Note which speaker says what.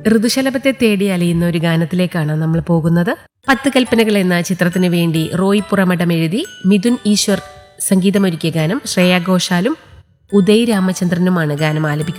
Speaker 1: ഋതുശലഭത്തെ തേടി അലയുന്ന ഒരു ഗാനത്തിലേക്കാണ് നമ്മൾ പോകുന്നത്. 10 കൽപ്പനകൾ എന്ന ചിത്രത്തിനു വേണ്ടി റോയ് പുറമടം എഴുതി മിഥുൻ ഈശ്വർ സംഗീതമൊരുക്കിയ ഗാനം. ശ്രേയ ഘോഷാലും ഉദയ് രാമചന്ദ്രനുമാണ് ഗാനം ആലപിക്കുന്നത്.